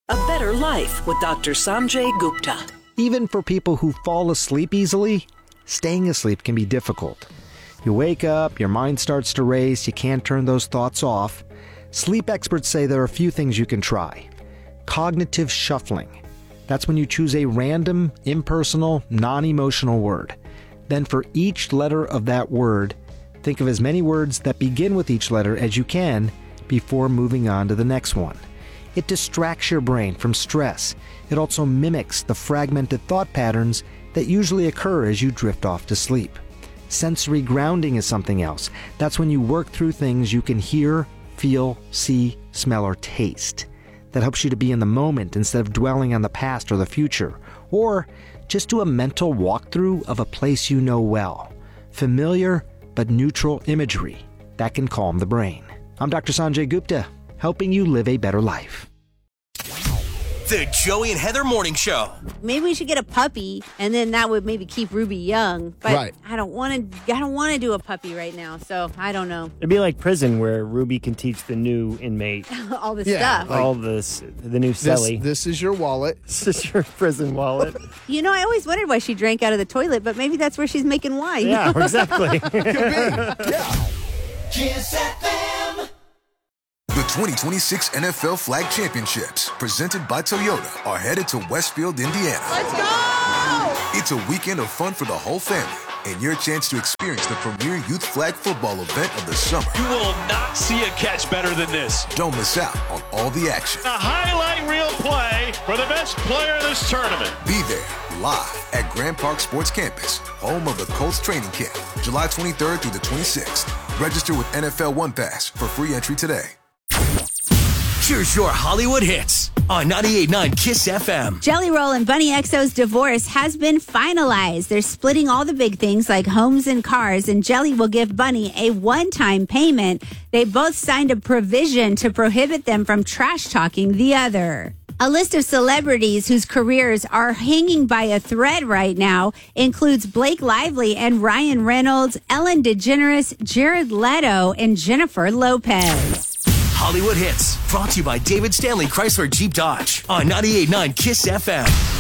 A Better Life with Dr. Sanjay Gupta. Even for people who fall asleep easily, staying asleep can be difficult. You wake up, your mind starts to race, you can't turn those thoughts off. Sleep experts say there are a few things you can try. Cognitive shuffling. That's when you choose a random, impersonal, non-emotional word. Then for each letter of that word, think of as many words that begin with each letter as you can before moving on to the next one. It distracts your brain from stress. It also mimics the fragmented thought patterns that usually occur as you drift off to sleep. Sensory grounding is something else. That's when you work through things you can hear, feel, see, smell, or taste. That helps you to be in the moment instead of dwelling on the past or the future. Or just do a mental walkthrough of a place you know well. Familiar but neutral imagery. That can calm the brain. I'm Dr. Sanjay Gupta, helping you live a better life. The Joey and Heather Morning Show. Maybe we should get a puppy, and then that would maybe keep Ruby young. But Right. I don't want to do a puppy right now, so I don't know. It'd be like prison where Ruby can teach the new inmate All this Yeah, stuff. like- all this, the new celly. This is your wallet. This is your prison wallet. You know, I always wondered why she drank out of the toilet, but maybe that's where she's making wine. Yeah, exactly. Kiss FM. The 2026 NFL Flag Championships, presented by Toyota, are headed to Westfield, Indiana. Let's go! It's a weekend of fun for the whole family and your chance to experience the premier youth flag football event of the summer. You will not see a catch better than this. Don't miss out on all the action. A highlight reel play for the best player in this tournament. Be there live at Grand Park Sports Campus, home of the Colts training camp, July 23rd through the 26th. Register with NFL One Pass for free entry today. Here's your Hollywood hits on 98.9 KISS FM. Jelly Roll and Bunny XO's divorce has been finalized. They're splitting all the big things like homes and cars, and Jelly will give Bunny a one-time payment. They both signed a provision to prohibit them from trash-talking the other. A list of celebrities whose careers are hanging by a thread right now includes Blake Lively and Ryan Reynolds, Ellen DeGeneres, Jared Leto, and Jennifer Lopez. Hollywood hits brought to you by David Stanley Chrysler Jeep Dodge on 98.9 KISS FM.